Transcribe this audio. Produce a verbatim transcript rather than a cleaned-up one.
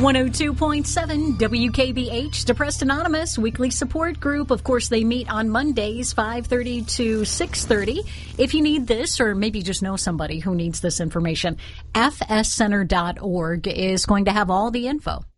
one oh two point seven W K B H, Depressed Anonymous weekly support group. Of course, they meet on Mondays, five thirty to six thirty. If you need this, or maybe just know somebody who needs this information, f s center dot org is going to have all the info.